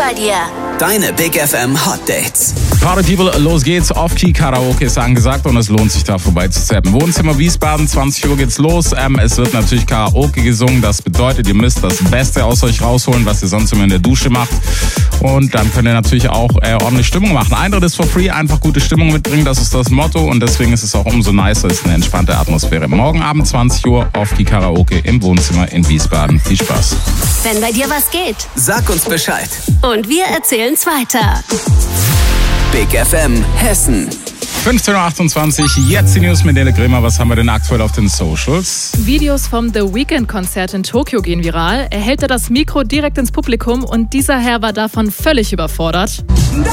bei dir. Deine Big FM Hot Dates. Party People, los geht's. Off-Key Karaoke ist angesagt und es lohnt sich da vorbeizuzappen. Wohnzimmer Wiesbaden, 20 Uhr geht's los. Es wird natürlich Karaoke gesungen. Das bedeutet, ihr müsst das Beste aus euch rausholen, was ihr sonst immer in der Dusche macht. Und dann könnt ihr natürlich auch ordentlich Stimmung machen. Eintritt ist for free, einfach gute Stimmung mitbringen, das ist das Motto. Und deswegen ist es auch umso nicer, es ist eine entspannte Atmosphäre. Morgen Abend 20 Uhr, Off-Key Karaoke im Wohnzimmer in Wiesbaden. Viel Spaß. Wenn bei dir was geht. Sag uns Bescheid. Und wir erzählen's weiter. Big FM Hessen. 15.28 Uhr, jetzt die News mit Nele Grimmer. Was haben wir denn aktuell auf den Socials? Videos vom The Weeknd-Konzert in Tokio gehen viral. Er hält da das Mikro direkt ins Publikum und dieser Herr war davon völlig überfordert.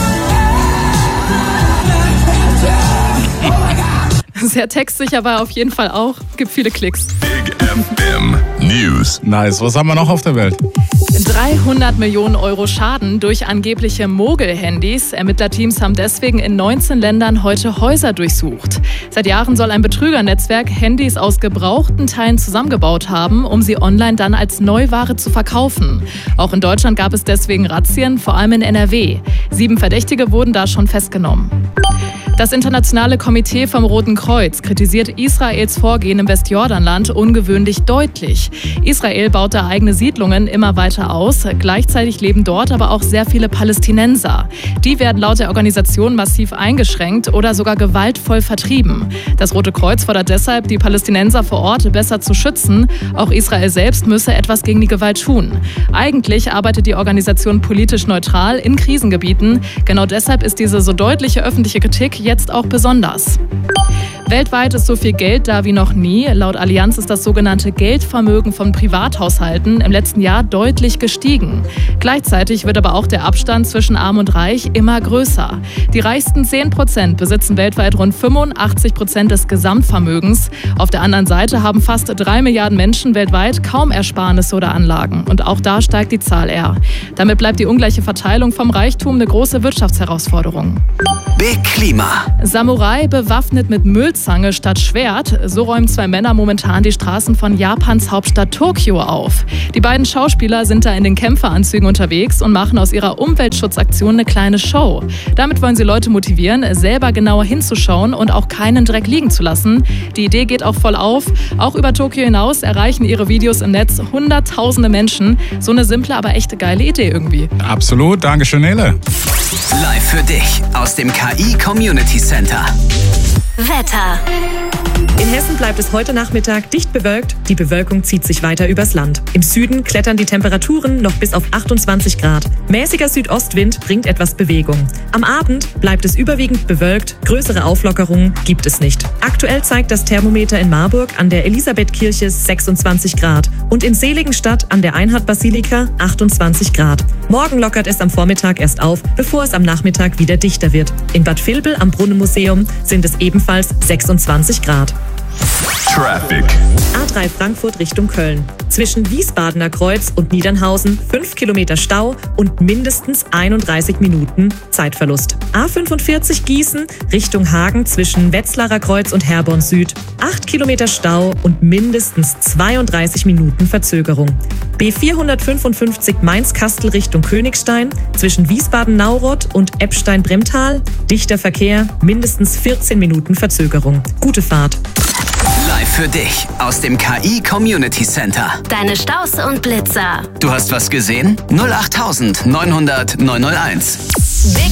Sehr textsicher war er auf jeden Fall auch. Gibt viele Klicks. Big FM News. Nice, was haben wir noch auf der Welt? 300 Millionen Euro Schaden durch angebliche Mogel-Handys. Ermittlerteams haben deswegen in 19 Ländern heute Häuser durchsucht. Seit Jahren soll ein Betrügernetzwerk Handys aus gebrauchten Teilen zusammengebaut haben, um sie online dann als Neuware zu verkaufen. Auch in Deutschland gab es deswegen Razzien, vor allem in NRW. 7 Verdächtige wurden da schon festgenommen. Das internationale Komitee vom Roten Kreuz kritisiert Israels Vorgehen im Westjordanland ungewöhnlich deutlich. Israel baut da eigene Siedlungen immer weiter aus. Gleichzeitig leben dort aber auch sehr viele Palästinenser. Die werden laut der Organisation massiv eingeschränkt oder sogar gewaltvoll vertrieben. Das Rote Kreuz fordert deshalb, die Palästinenser vor Ort besser zu schützen. Auch Israel selbst müsse etwas gegen die Gewalt tun. Eigentlich arbeitet die Organisation politisch neutral in Krisengebieten. Genau deshalb ist diese so deutliche öffentliche Kritik jetzt auch besonders. Weltweit ist so viel Geld da wie noch nie. Laut Allianz ist das sogenannte Geldvermögen von Privathaushalten im letzten Jahr deutlich gestiegen. Gleichzeitig wird aber auch der Abstand zwischen Arm und Reich immer größer. Die reichsten 10% besitzen weltweit rund 85% des Gesamtvermögens. Auf der anderen Seite haben fast 3 Milliarden Menschen weltweit kaum Ersparnisse oder Anlagen. Und auch da steigt die Zahl eher. Damit bleibt die ungleiche Verteilung vom Reichtum eine große Wirtschaftsherausforderung. Big Klima. Samurai bewaffnet mit Müllzange statt Schwert. So räumen 2 Männer momentan die Straßen von Japans Hauptstadt Tokio auf. Die beiden Schauspieler sind da in den Kämpferanzügen unterwegs und machen aus ihrer Umweltschutzaktion eine kleine Show. Damit wollen sie Leute motivieren, selber genauer hinzuschauen und auch keinen Dreck liegen zu lassen. Die Idee geht auch voll auf. Auch über Tokio hinaus erreichen ihre Videos im Netz hunderttausende Menschen. So eine simple, aber echte geile Idee irgendwie. Absolut, Dankeschön, Nele. Live für dich aus dem KI Community Center. Wetter. In Hessen bleibt es heute Nachmittag dicht bewölkt. Die Bewölkung zieht sich weiter übers Land. Im Süden klettern die Temperaturen noch bis auf 28 Grad. Mäßiger Südostwind bringt etwas Bewegung. Am Abend bleibt es überwiegend bewölkt. Größere Auflockerungen gibt es nicht. Aktuell zeigt das Thermometer in Marburg an der Elisabethkirche 26 Grad und in Seligenstadt an der Einhardbasilika 28 Grad. Morgen lockert es am Vormittag erst auf, bevor es am Nachmittag wieder dichter wird. In Bad Vilbel am Brunnenmuseum sind es ebenfalls 26 Grad. Traffic. A3 Frankfurt Richtung Köln. Zwischen Wiesbadener Kreuz und Niedernhausen 5 Kilometer Stau und mindestens 31 Minuten Zeitverlust. A45 Gießen Richtung Hagen zwischen Wetzlarer Kreuz und Herborn Süd 8 Kilometer Stau und mindestens 32 Minuten Verzögerung. B455 Mainz-Kastel Richtung Königstein zwischen Wiesbaden-Nauroth und Eppstein-Bremtal dichter Verkehr, mindestens 14 Minuten Verzögerung. Gute Fahrt. Live für dich aus dem KI Community Center. Deine Staus und Blitzer. Du hast was gesehen? 08900 901.